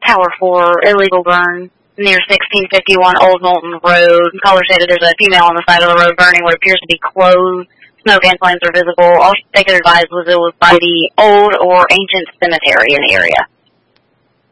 Tower 4, illegal burn near 1651 Old Moulton Road. Caller stated there's a female on the side of the road burning what appears to be clothes. Smoke and flames are visible. All they could advise was it was by the old or ancient cemetery in the area.